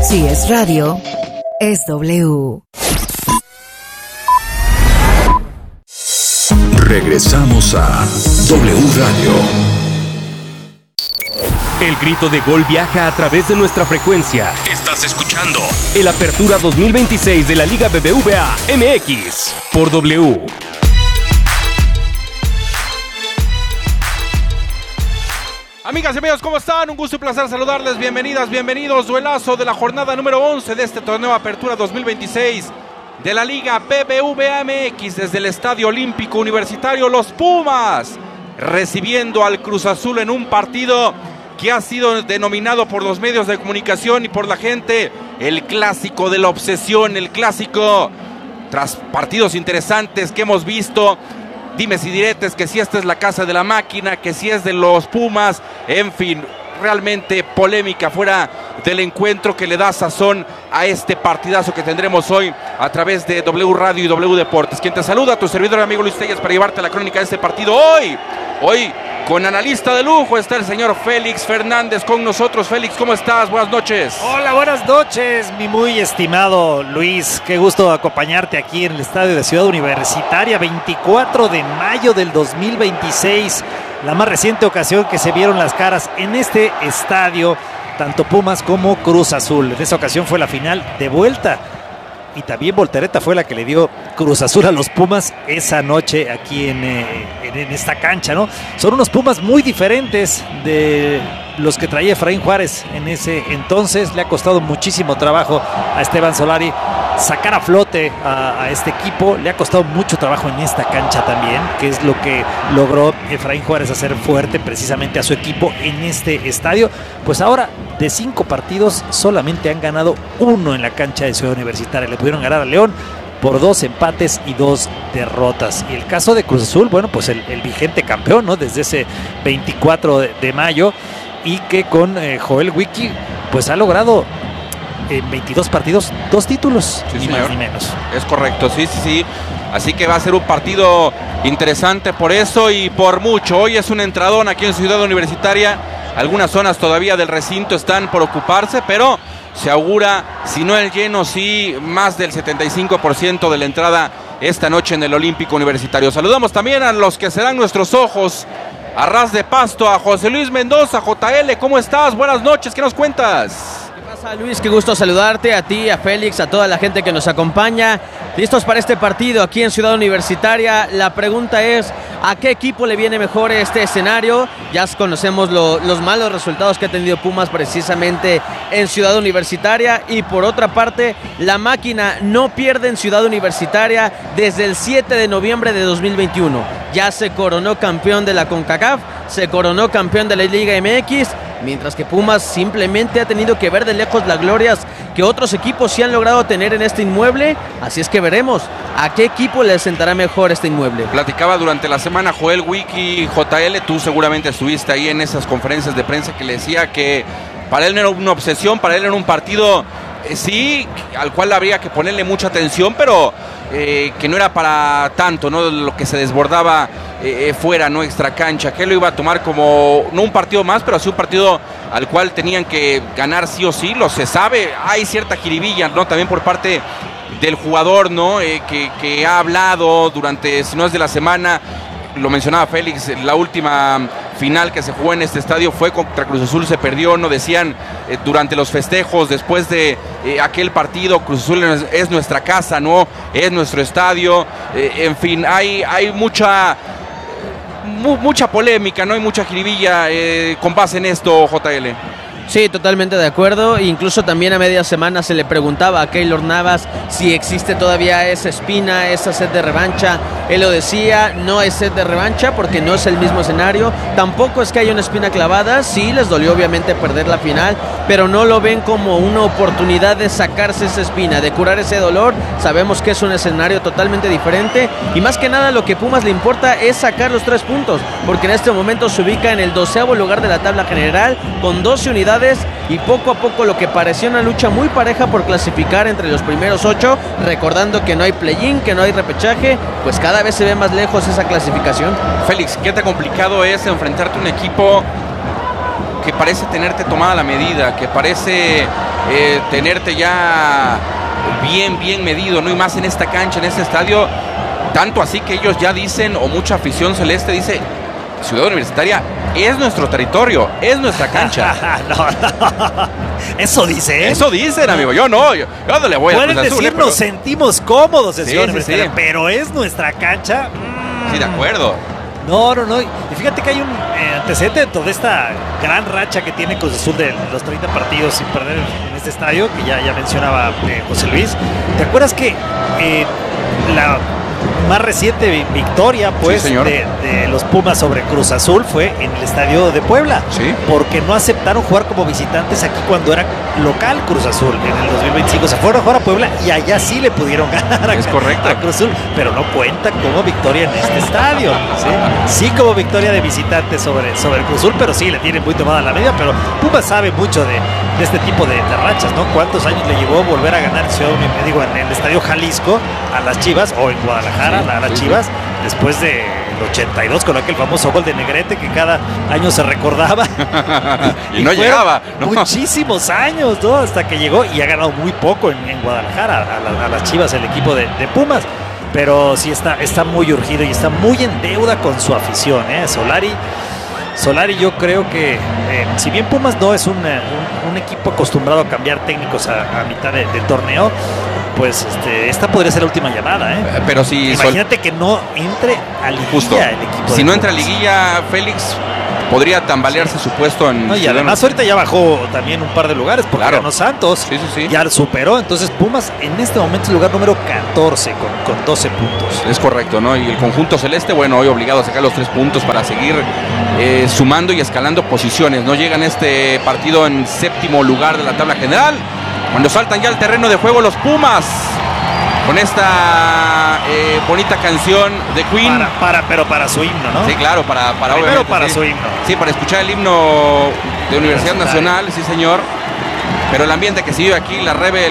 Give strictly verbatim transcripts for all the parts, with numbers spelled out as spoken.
Si es radio, es W. Regresamos a W Radio. El grito de gol viaja a través de nuestra frecuencia. Estás escuchando el Apertura dos mil veintiséis de la Liga B B V A M X por W. Amigas y amigos, ¿cómo están? Un gusto y placer saludarles. Bienvenidas, bienvenidos. Duelazo de la jornada número once de este torneo Apertura dos mil veintiséis de la Liga B B V A M X desde el Estadio Olímpico Universitario. Los Pumas recibiendo al Cruz Azul en un partido que ha sido denominado por los medios de comunicación y por la gente el clásico de la obsesión, el clásico tras partidos interesantes que hemos visto. Dimes y diretes, que si esta es la casa de la máquina, que si es de los Pumas, en fin, realmente polémica fuera del encuentro que le da sazón a este partidazo que tendremos hoy a través de W Radio y W Deportes. Quien te saluda, tu servidor amigo Luis Telles, para llevarte la crónica de este partido hoy. Hoy, con analista de lujo, está el señor Félix Fernández con nosotros. Félix, ¿cómo estás? Buenas noches. Hola, buenas noches, mi muy estimado Luis. Qué gusto acompañarte aquí en el estadio de Ciudad Universitaria, veinticuatro de mayo del dos mil veintiséis. La más reciente ocasión que se vieron las caras en este estadio, tanto Pumas como Cruz Azul. En esa ocasión fue la final de vuelta. Y también Voltereta fue la que le dio Cruz Azul a los Pumas esa noche aquí en, eh, en, en esta cancha, ¿no? Son unos Pumas muy diferentes de los que traía Efraín Juárez en ese entonces. Le ha costado muchísimo trabajo a Esteban Solari sacar a flote a, a este equipo. Le ha costado mucho trabajo en esta cancha también, que es lo que logró Efraín Juárez hacer fuerte precisamente a su equipo en este estadio. Pues ahora, de cinco partidos, solamente han ganado uno en la cancha de Ciudad Universitaria. Le pudieron ganar a León por dos empates y dos derrotas. Y el caso de Cruz Azul, bueno, pues el, el vigente campeón, ¿no? Desde ese veinticuatro de, de mayo, y que con eh, Joel Wiki, pues ha logrado en veintidós partidos dos títulos, sí, ni señor. más ni menos. Es correcto, sí, sí, sí. Así que va a ser un partido interesante por eso y por mucho. Hoy es un entradón aquí en Ciudad Universitaria. Algunas zonas todavía del recinto están por ocuparse, pero se augura, si no el lleno, sí más del setenta y cinco por ciento de la entrada esta noche en el Olímpico Universitario. Saludamos también a los que serán nuestros ojos a ras de pasto, a José Luis Mendoza. J L, ¿cómo estás? Buenas noches, ¿qué nos cuentas? Luis, qué gusto saludarte, a ti, a Félix, a toda la gente que nos acompaña. Listos para este partido aquí en Ciudad Universitaria. La pregunta es, ¿a qué equipo le viene mejor este escenario? Ya conocemos lo, los malos resultados que ha tenido Pumas precisamente en Ciudad Universitaria. Y por otra parte, la máquina no pierde en Ciudad Universitaria desde el siete de noviembre de dos mil veintiuno. Ya se coronó campeón de la CONCACAF, se coronó campeón de la Liga M X, mientras que Pumas simplemente ha tenido que ver de lejos las glorias que otros equipos sí han logrado tener en este inmueble. Así es que veremos a qué equipo le sentará mejor este inmueble. Platicaba durante la semana Joel Wiki, J L, tú seguramente estuviste ahí en esas conferencias de prensa, que le decía que para él no era una obsesión, para él era un partido, eh, sí, al cual habría que ponerle mucha atención, pero eh, que no era para tanto, ¿no? Lo que se desbordaba eh, fuera, ¿no? Extra cancha, que él lo iba a tomar como, no un partido más, pero sí un partido al cual tenían que ganar sí o sí. Lo se sabe, hay cierta jiribilla, ¿no? También por parte del jugador, ¿no? Eh, que, que ha hablado durante, si no es de la semana, lo mencionaba Félix, la última final que se jugó en este estadio fue contra Cruz Azul, se perdió, no decían eh, durante los festejos, después de eh, aquel partido, Cruz Azul es, es nuestra casa, ¿no? Es nuestro estadio, eh, en fin, hay, hay mucha, mu, mucha polémica, ¿no? Hay mucha jiribilla eh, con base en esto, J L. Sí, totalmente de acuerdo. Incluso también a media semana se le preguntaba a Keylor Navas si existe todavía esa espina, esa sed de revancha. Él lo decía, no es sed de revancha porque no es el mismo escenario. Tampoco es que haya una espina clavada. Sí, les dolió obviamente perder la final, pero no lo ven como una oportunidad de sacarse esa espina, de curar ese dolor. Sabemos que es un escenario totalmente diferente y más que nada lo que Pumas le importa es sacar los tres puntos, porque en este momento se ubica en el doceavo lugar de la tabla general con doce unidades y poco a poco lo que parecía una lucha muy pareja por clasificar entre los primeros ocho, recordando que no hay play-in, que no hay repechaje, pues cada vez se ve más lejos esa clasificación. Félix, ¿qué tan complicado es enfrentarte a un equipo que parece tenerte tomada la medida, que parece eh, tenerte ya bien, bien medido, ¿no? Y más en esta cancha, en este estadio, tanto así que ellos ya dicen, o mucha afición celeste dice, Ciudad Universitaria es nuestro territorio, es nuestra cancha. no, no. Eso dice, ¿eh? Eso dicen, amigo. Yo no, yo, yo no le voy a Pueden Cruz Azul, decir, ¿eh? Pero... nos sentimos cómodos en Sí, Ciudad sí, Universitaria, sí. pero es nuestra cancha. Mm. Sí, de acuerdo. No, no, no. Y fíjate que hay un eh, antecedente dentro de esta gran racha que tiene Cruz Azul de los treinta partidos sin perder en este estadio, que ya, ya mencionaba eh, José Luis. ¿Te acuerdas que eh, la más reciente victoria pues Sí, señor. de, de los Pumas sobre Cruz Azul fue en el estadio de Puebla? Sí. Porque no aceptaron jugar como visitantes aquí cuando era local Cruz Azul en el dos mil veinticinco. Se fueron a jugar a Puebla y allá sí le pudieron ganar a, Es correcto. a Cruz Azul, pero no cuenta como victoria en este estadio. Sí, sí como victoria de visitantes sobre, sobre Cruz Azul, pero sí le tienen muy tomada la medida. Pero Pumas sabe mucho de, de este tipo de, de rachas, ¿no? ¿Cuántos años le llevó volver a ganar Ciudad Universitaria, digo, en el estadio Jalisco a las Chivas, o en Guadalajara Sí, a las sí, Chivas, sí. Después del ochenta y dos con aquel famoso gol de Negrete que cada año se recordaba? y, y no llegaba, ¿no? Muchísimos años, ¿no? Hasta que llegó y ha ganado muy poco en, en Guadalajara a, la, a las Chivas, el equipo de, de Pumas. Pero sí está, está muy urgido y está muy en deuda con su afición, ¿eh? Solari. Solari, yo creo que, eh, si bien Pumas no es un, un, un equipo acostumbrado a cambiar técnicos a, a mitad de, del torneo, pues este, esta podría ser la última llamada, ¿eh? Pero si imagínate Sol... que no entre a liguilla. Justo. El equipo. Si no entra a liguilla, Félix podría tambalearse sí. su puesto en. No, y además ahorita ya bajó también un par de lugares porque claro. ganó Santos. Sí, sí, sí. Ya superó. Entonces Pumas en este momento es el lugar número catorce con, con doce puntos. Es correcto, ¿no? Y el conjunto celeste, bueno, hoy obligado a sacar los tres puntos para seguir eh, sumando y escalando posiciones. No llegan este partido en séptimo lugar de la tabla general. Cuando saltan ya al terreno de juego los Pumas con esta eh, bonita canción de Queen. Para, para, pero para su himno, ¿no? Sí, claro, para, para Primero para sí. su himno. Sí, para escuchar el himno de Universidad Nacional, sí señor. Pero el ambiente que se vive aquí, la Rebel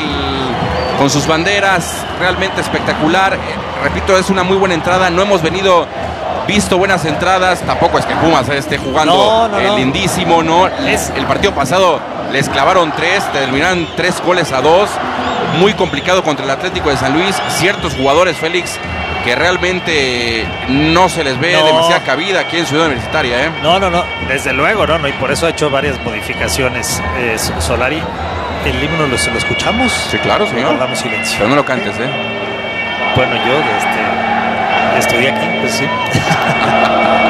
con sus banderas, realmente espectacular. Eh, repito, es una muy buena entrada. No hemos venido visto buenas entradas. Tampoco es que Pumas esté jugando no, no, eh, no. lindísimo, ¿no? Es, el partido pasado les clavaron tres, terminaron tres goles a dos. Muy complicado contra el Atlético de San Luis. Ciertos jugadores, Félix, que realmente no se les ve no. demasiada cabida aquí en Ciudad Universitaria, ¿eh? No, no, no, desde luego, no, no, y por eso ha hecho varias modificaciones eh, Solari. El himno lo, lo escuchamos. Sí, claro, señor. Guardamos silencio. Pero no lo cantes, ¿eh? Bueno, yo este, estudié aquí, pues sí.